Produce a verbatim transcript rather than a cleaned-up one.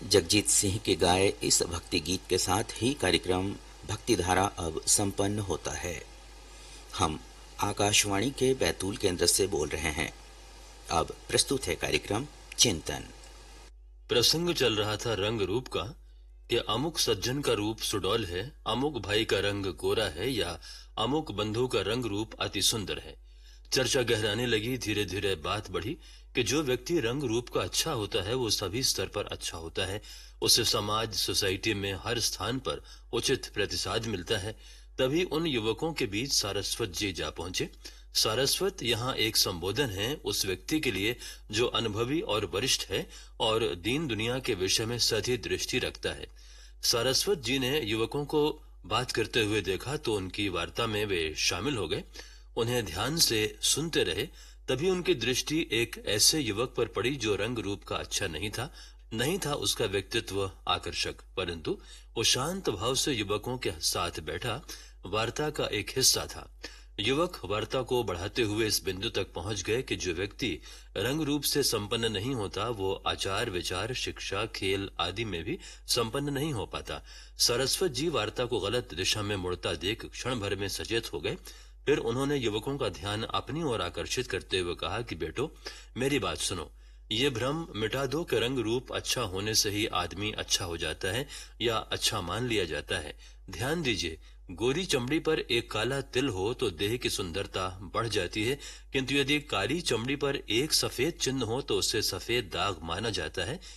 जगजीत सिंह के गाए इस भक्ति गीत के साथ ही कार्यक्रम भक्ति धारा अब संपन्न होता है। हम आकाशवाणी के बैतूल केंद्र से बोल रहे हैं। अब प्रस्तुत है कार्यक्रम चिंतन। प्रसंग चल रहा था रंग रूप का कि अमुक सज्जन का रूप सुडौल है, अमुक भाई का रंग गोरा है या अमुक बंधु का रंग रूप अति सुंदर है। चर्चा गहराने लगी, धीरे धीरे बात बढ़ी कि जो व्यक्ति रंग रूप का अच्छा होता है वो सभी स्तर पर अच्छा होता है, उसे समाज सोसाइटी में हर स्थान पर उचित प्रतिसाद मिलता है। तभी उन युवकों के बीच सारस्वत जी जा पहुंचे। सारस्वत यहाँ एक संबोधन है उस व्यक्ति के लिए जो अनुभवी और वरिष्ठ है और दीन दुनिया के विषय में सधी दृष्टि रखता है। सारस्वत जी ने युवकों को बात करते हुए देखा तो उनकी वार्ता में वे शामिल हो गए, उन्हें ध्यान से सुनते रहे। तभी उनकी दृष्टि एक ऐसे युवक पर पड़ी जो रंग रूप का अच्छा नहीं था, नहीं था उसका व्यक्तित्व आकर्षक, परंतु वो शांत भाव से युवकों के साथ बैठा वार्ता का एक हिस्सा था। युवक वार्ता को बढ़ाते हुए इस बिंदु तक पहुंच गए कि जो व्यक्ति रंग रूप से संपन्न नहीं होता वो आचार विचार शिक्षा खेल आदि में भी संपन्न नहीं हो पाता। सरस्वत जी वार्ता को गलत दिशा में मुड़ता देख क्षण भर में सचेत हो गए। फिर उन्होंने युवकों का ध्यान अपनी ओर आकर्षित करते हुए कहा कि बेटो, मेरी बात सुनो, ये भ्रम मिटा दो कि रंग रूप अच्छा होने से ही आदमी अच्छा हो जाता है या अच्छा मान लिया जाता है। ध्यान दीजिए, गोरी चमड़ी पर एक काला तिल हो तो देह की सुंदरता बढ़ जाती है, किंतु यदि काली चमड़ी पर एक सफेद चिन्ह हो तो उसे सफेद दाग माना जाता है।